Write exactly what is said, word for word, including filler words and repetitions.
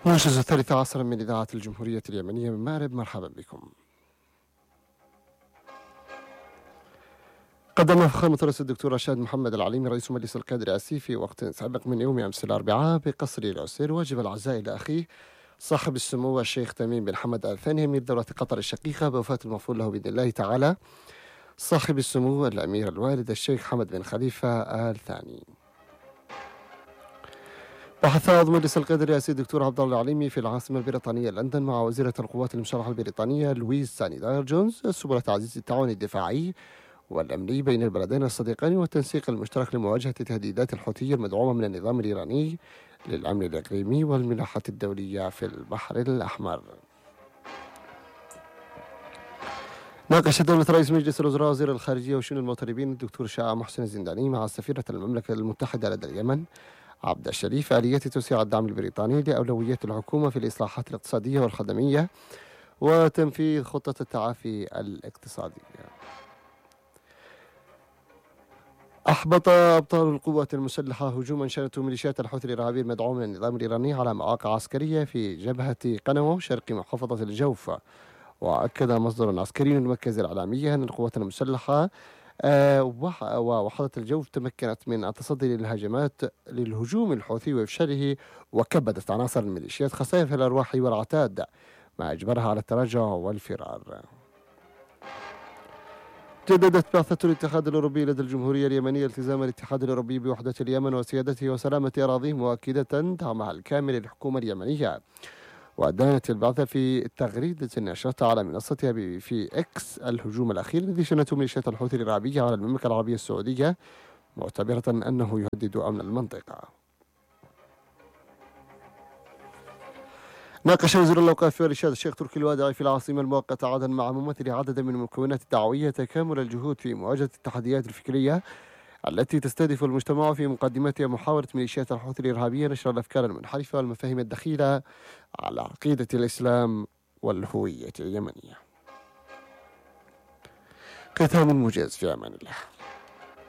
موجز الثالث عصرا من إذاعة الجمهورية اليمنية من مأرب، مرحبا بكم. قدم فخامة الرئيس الدكتور رشاد محمد العليمي رئيس مجلس القيادة الرئاسي في وقت سابق من يوم أمس الأربعاء بقصر العسير واجب العزاء إلى أخيه صاحب السمو الشيخ تميم بن حمد آل ثاني أمير دولة قطر الشقيقة بوفاة المغفور له بإذن الله تعالى صاحب السمو الأمير الوالد الشيخ حمد بن خليفة آل ثاني. بحث عضو مجلس القيادة الرئاسي الدكتور عبد الله العليمي في العاصمة البريطانية لندن مع وزيرة القوات المسلحة البريطانية لويز سانيدار جونز سبل تعزيز التعاون الدفاعي والأمني بين البلدين الصديقين والتنسيق المشترك لمواجهة تهديدات الحوثية المدعومة من النظام الإيراني للأمن الإقليمي والملاحة الدولية في البحر الأحمر. ناقش دولة رئيس مجلس الوزراء وزير الخارجية وشؤون المغتربين الدكتور شائع محسن الزنداني مع سفيرة المملكة المتحدة لدى اليمن عبد الشريف آلية توسيع الدعم البريطاني لأولويات الحكومة في الإصلاحات الاقتصادية والخدمية وتنفيذ خطة التعافي الاقتصادية. أحبط أبطال القوات المسلحة هجوما شنته ميليشيات الحوثي الإرهابي المدعوم من النظام الإيراني على مواقع عسكرية في جبهة قنوة شرق محافظة الجوف. وأكد مصدر عسكري المركز الإعلامي أن القوات المسلحة ووحدة الجوف تمكنت من التصدي للهجمات للهجوم الحوثي وإفشاله، وكبدت عناصر الميليشيات خسائر في الأرواح والعتاد ما أجبرها على التراجع والفرار. جددت بعثة الاتحاد الأوروبي لدى الجمهورية اليمنية التزام الاتحاد الأوروبي بوحدة اليمن وسيادته وسلامة أراضيه، مؤكدة دعمها الكامل للحكومة اليمنية. وأدانت البعثة في تغريدة نشرتها على منصتها في إكس الهجوم الأخير الذي شنته ميليشيات الحوثي الإرهابية على المملكة العربية السعودية، معتبرة أنه يهدد أمن المنطقة. ناقش وزير الأوقاف والإرشاد الشيخ تركي الوادعي في العاصمة المؤقتة عدن مع ممثلي عدد من المكونات الدعوية تكامل الجهود في مواجهة التحديات الفكرية التي تستهدف المجتمع، في مقدمتها محاولة ميليشيات الحوثي الإرهابية نشر الأفكار المنحرفة والمفاهيم الدخيلة على عقيدة الإسلام والهوية اليمنية. ختام موجز، في أمان الله.